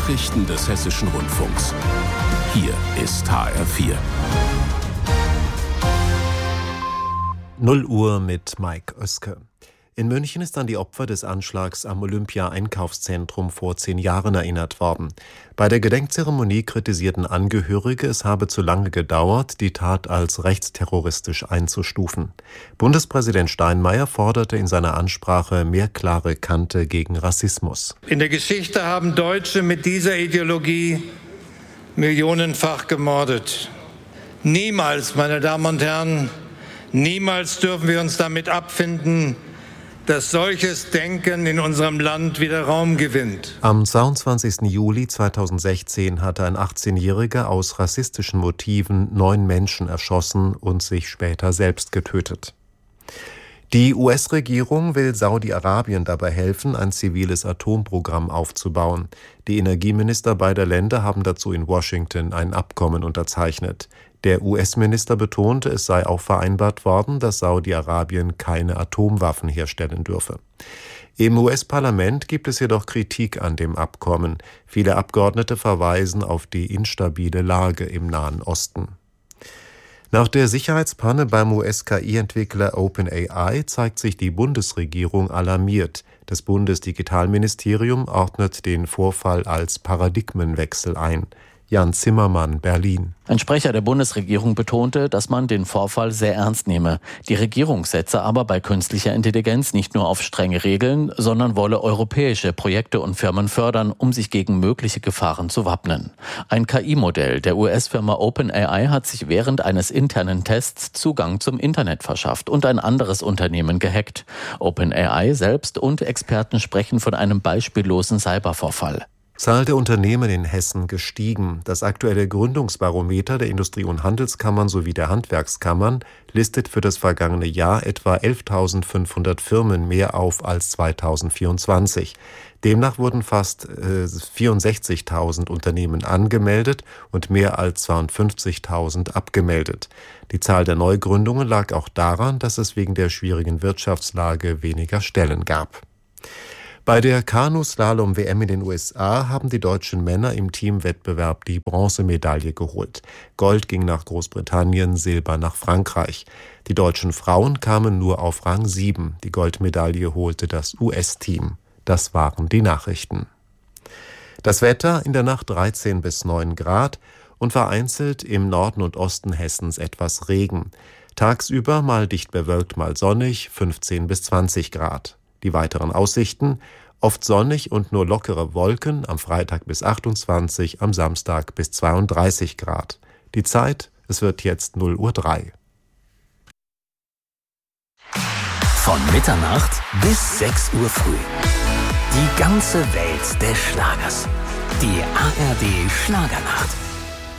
Nachrichten des Hessischen Rundfunks. Hier ist HR4. 0 Uhr mit Mike Oeske. In München ist an die Opfer des Anschlags am Olympia-Einkaufszentrum vor 10 Jahren erinnert worden. Bei der Gedenkzeremonie kritisierten Angehörige, es habe zu lange gedauert, die Tat als rechtsterroristisch einzustufen. Bundespräsident Steinmeier forderte in seiner Ansprache mehr klare Kante gegen Rassismus. In der Geschichte haben Deutsche mit dieser Ideologie millionenfach gemordet. Niemals, meine Damen und Herren, niemals dürfen wir uns damit abfinden, dass solches Denken in unserem Land wieder Raum gewinnt. Am 22. Juli 2016 hatte ein 18-Jähriger aus rassistischen Motiven 9 Menschen erschossen und sich später selbst getötet. Die US-Regierung will Saudi-Arabien dabei helfen, ein ziviles Atomprogramm aufzubauen. Die Energieminister beider Länder haben dazu in Washington ein Abkommen unterzeichnet. Der US-Minister betonte, es sei auch vereinbart worden, dass Saudi-Arabien keine Atomwaffen herstellen dürfe. Im US-Parlament gibt es jedoch Kritik an dem Abkommen. Viele Abgeordnete verweisen auf die instabile Lage im Nahen Osten. Nach der Sicherheitspanne beim US-KI-Entwickler OpenAI zeigt sich die Bundesregierung alarmiert. Das Bundesdigitalministerium ordnet den Vorfall als Paradigmenwechsel ein. Jan Zimmermann, Berlin. Ein Sprecher der Bundesregierung betonte, dass man den Vorfall sehr ernst nehme. Die Regierung setze aber bei künstlicher Intelligenz nicht nur auf strenge Regeln, sondern wolle europäische Projekte und Firmen fördern, um sich gegen mögliche Gefahren zu wappnen. Ein KI-Modell der US-Firma OpenAI hat sich während eines internen Tests Zugang zum Internet verschafft und ein anderes Unternehmen gehackt. OpenAI selbst und Experten sprechen von einem beispiellosen Cybervorfall. Zahl der Unternehmen in Hessen gestiegen. Das aktuelle Gründungsbarometer der Industrie- und Handelskammern sowie der Handwerkskammern listet für das vergangene Jahr etwa 11.500 Firmen mehr auf als 2024. Demnach wurden fast 64.000 Unternehmen angemeldet und mehr als 52.000 abgemeldet. Die Zahl der Neugründungen lag auch daran, dass es wegen der schwierigen Wirtschaftslage weniger Stellen gab. Bei der Kanu-Slalom-WM in den USA haben die deutschen Männer im Teamwettbewerb die Bronzemedaille geholt. Gold ging nach Großbritannien, Silber nach Frankreich. Die deutschen Frauen kamen nur auf Rang 7. Die Goldmedaille holte das US-Team. Das waren die Nachrichten. Das Wetter: in der Nacht 13 bis 9 Grad und vereinzelt im Norden und Osten Hessens etwas Regen. Tagsüber mal dicht bewölkt, mal sonnig, 15 bis 20 Grad. Die weiteren Aussichten: oft sonnig und nur lockere Wolken, am Freitag bis 28, am Samstag bis 32 Grad. Die Zeit: es wird jetzt 0:03 Uhr. Von Mitternacht bis 6 Uhr früh. Die ganze Welt des Schlagers. Die ARD Schlagernacht.